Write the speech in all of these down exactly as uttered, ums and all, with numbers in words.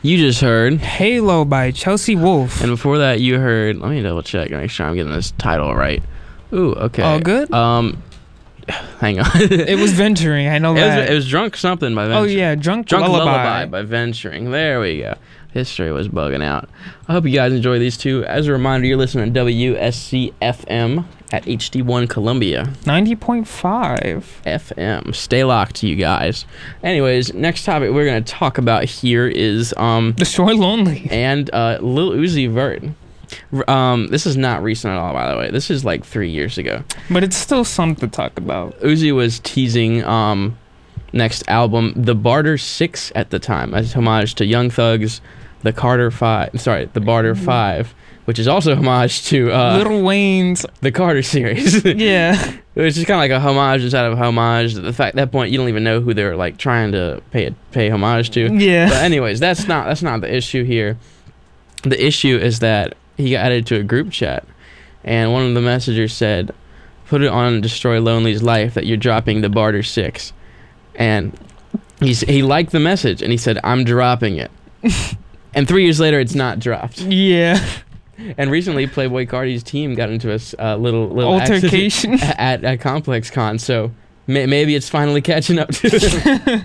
You just heard Halo by Chelsea Wolfe. And before that, you heard. Let me double check and make sure I'm getting this title right. Ooh, okay. All good? Um, hang on. It was Venturing. I know it that. Was, it was Drunk Something by Venturing. Oh yeah, Drunk, Drunk Lullaby. Lullaby by Venturing. There we go. History was bugging out. I hope you guys enjoy these two. As a reminder, you're listening to W S C F M at H D one Columbia. ninety point five F M. Stay locked, you guys. Anyways, next topic we're going to talk about here is um Destroy Lonely and uh, Lil Uzi Vert. Um, this is not recent at all, by the way. This is like three years ago. But it's still something to talk about. Uzi was teasing um next album, The Barter Six, at the time, as homage to Young Thug's The Carter Five. Sorry, The Barter Five, which is also homage to uh, Lil Wayne's the Carter series. Yeah. It was just kind of like a homage inside of a homage. The fact at that point you don't even know who they're like trying to pay pay homage to. Yeah. But anyways, that's not that's not the issue here. The issue is that he got added to a group chat, and one of the messengers said, "Put it on Destroy Lonely's life that you're dropping The Barter Six," and he's he liked the message and he said, "I'm dropping it." And three years later, it's not dropped. Yeah. And recently, Playboy Cardi's team got into a uh, little little altercation at, at Complex Con, so may, maybe it's finally catching up to him.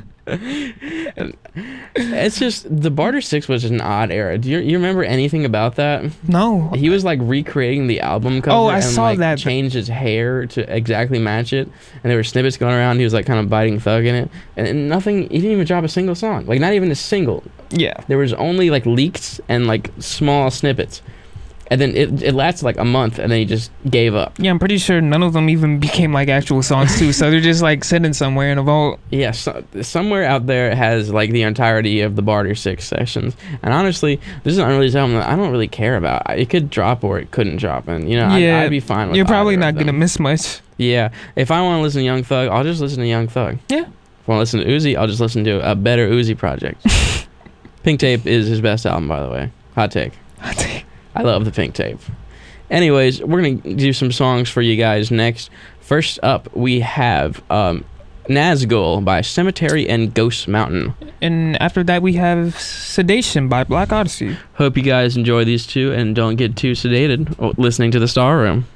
It's just the Barter Six was just an odd era. Do you you remember anything about that? No. He was like recreating the album cover. Oh, I and, saw like, that. Changed his hair to exactly match it, and there were snippets going around. He was like kind of biting Thug in it, and, and nothing. He didn't even drop a single song. Like not even a single. Yeah. There was only like leaks and like small snippets. And then it, it lasted like a month, and then he just gave up. Yeah, I'm pretty sure none of them even became like actual songs too. So they're just like sitting somewhere in a vault. Yeah, so, somewhere out there has like the entirety of the Barter Six sessions. And honestly, this is an unreleased album that I don't really care about. It could drop or it couldn't drop, and you know, yeah, I'd, I'd be fine with. You're probably either not of them. gonna miss much. Yeah, if I want to listen to Young Thug, I'll just listen to Young Thug. Yeah. If I want to listen to Uzi, I'll just listen to a better Uzi project. Pink Tape is his best album, by the way. Hot take. Hot take. I love the Pink Tape. Anyways, we're going to do some songs for you guys next. First up, we have um, Nazgul by Cemetery and Ghost Mountain. And after that, we have Sedation by Black Odyssey. Hope you guys enjoy these two and don't get too sedated listening to The Star Room.